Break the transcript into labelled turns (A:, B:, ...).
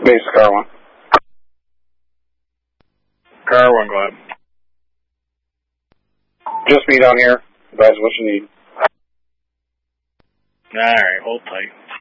A: Base car 1.
B: Car 1, go ahead.
A: Just me down here. Advise what you need.
B: Alright, hold tight.